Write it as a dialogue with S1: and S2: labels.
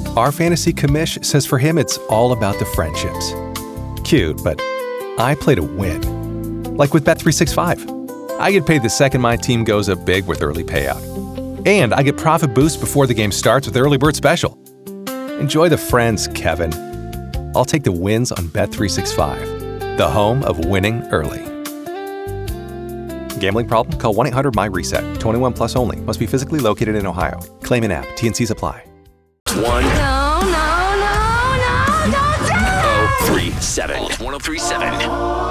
S1: Our fantasy commish says for him it's all about the friendships. Cute, but I play to win. Like with Bet365. I get paid the second my team goes up big with early payout. And I get profit boost before the game starts with Early Bird Special. Enjoy the friends, Kevin. I'll take the wins on Bet365, the home of winning early. Gambling problem? Call 1-800-MY-RESET. 21 plus only. Must be physically located in Ohio. Claim in app. T&Cs apply.
S2: 1037.
S3: 1037.